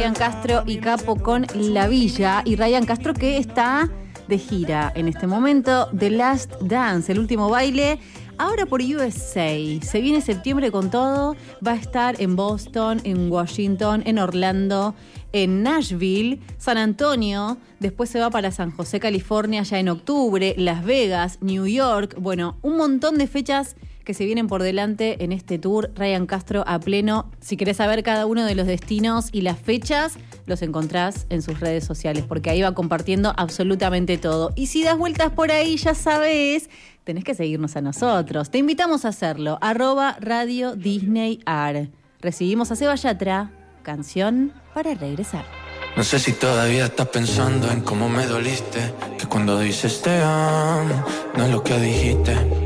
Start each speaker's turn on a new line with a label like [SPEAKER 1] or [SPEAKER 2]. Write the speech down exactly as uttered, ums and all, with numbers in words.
[SPEAKER 1] Ryan Castro y Capo con La Villa. Y Ryan Castro que está de gira en este momento. The Last Dance, el último baile. Ahora por U S A. Se viene septiembre con todo. Va a estar en Boston, en Washington, en Orlando, en Nashville, San Antonio. Después se va para San José, California, ya en octubre. Las Vegas, New York. Bueno, un montón de fechas que se vienen por delante en este tour. Ryan Castro a pleno. Si querés saber cada uno de los destinos y las fechas, los encontrás en sus redes sociales, porque ahí va compartiendo absolutamente todo. Y si das vueltas por ahí, ya sabés, tenés que seguirnos a nosotros. Te invitamos a hacerlo. Arroba Radio Disney Ar. Recibimos a Seba Yatra, canción para regresar.
[SPEAKER 2] No sé si todavía estás pensando en cómo me doliste, que cuando dices te amo, no es lo que dijiste.